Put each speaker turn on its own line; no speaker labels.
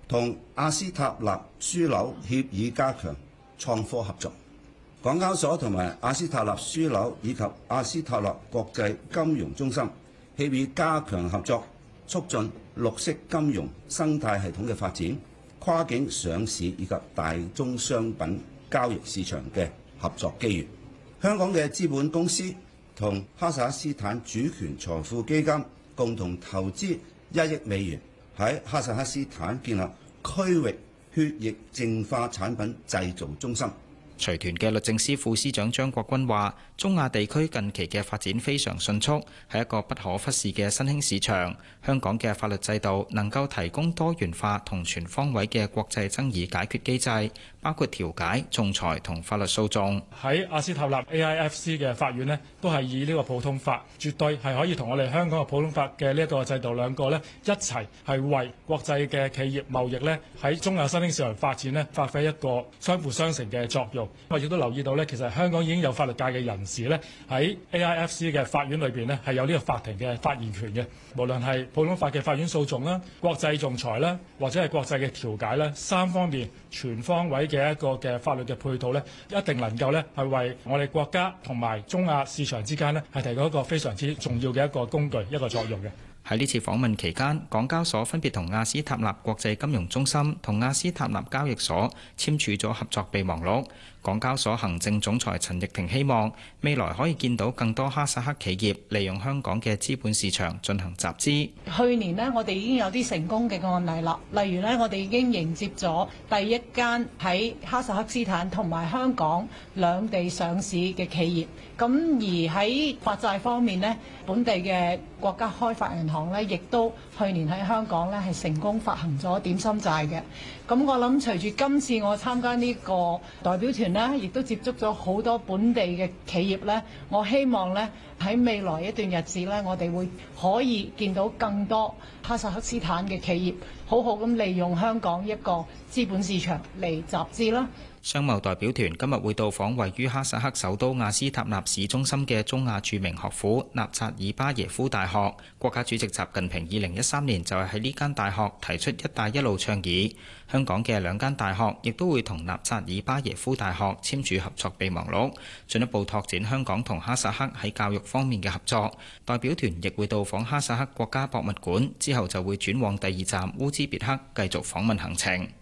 同阿斯塔納樞紐協議加強創科合作。港交所同埋阿斯塔納樞紐以及阿斯塔納國際金融中心協議加強合作，促進綠色金融生態系統嘅發展，跨境上市以及大宗商品交易市場嘅合作機遇。香港嘅資本公司同哈薩克斯坦主權財富基金共同投資1億美元喺哈薩克斯坦建立區域血液淨化產品製造中心。
隨團嘅律政司副司長張國軍話：中亞地區近期嘅發展非常迅速，係一個不可忽視嘅新興市場。香港嘅法律制度能夠提供多元化同全方位嘅國際爭議解決機制，包括調解、仲裁同法律訴訟。
喺阿斯塔納 AIFC 嘅法院呢，都係以呢個普通法，絕對係可以同我哋香港嘅普通法嘅呢一個制度兩個呢一齊係為國際嘅企業貿易呢喺中亞新興市場發展呢發揮一個相輔相成嘅作用。我亦都留意到咧，其實香港已經有法律界嘅人士咧喺 AIFC 嘅法院裏邊咧係有呢個法庭嘅發言權嘅。無論係普通法嘅法院訴訟啦、國際仲裁啦，或者係國際嘅調解啦，三方面全方位嘅一個嘅法律嘅配套咧，一定能夠咧係為我哋國家同埋中亞市場之間咧係提供一個非常之重要嘅一個工具、一個作用嘅。
喺呢次訪問期間，港交所分別同阿斯塔納國際金融中心同阿斯塔納交易所簽署咗合作備忘錄。港交所行政總裁陳翊庭希望未來可以見到更多哈薩克企業利用香港嘅資本市場進行集資。
去年呢，我哋已經有啲成功嘅案例啦，例如呢，我哋已經迎接咗第一間喺哈薩克斯坦同埋香港兩地上市嘅企業。咁而喺發債方面呢，本地嘅國家開發銀行呢，亦都去年喺香港呢係成功發行咗點心債嘅。咁我諗隨住今次我參加呢個代表團呢，亦都接觸咗好多本地嘅企業呢。我希望呢喺未來一段日子呢，我哋會可以見到更多哈薩克斯坦嘅企業好好咁利用香港一個資本市場嚟集資啦。
商貿代表團今日會到訪位於哈薩克首都阿斯塔納市中心嘅中亞著名學府納扎爾巴耶夫大學。國家主席習近平2013年就係喺呢間大學提出「一帶一路」倡議。香港嘅兩間大學亦都會同納扎爾巴耶夫大學簽署合作備忘錄，進一步拓展香港同哈薩克喺教育方面嘅合作。代表團亦會到訪哈薩克國家博物館，之後就會轉往第二站烏茲別克繼續訪問行程。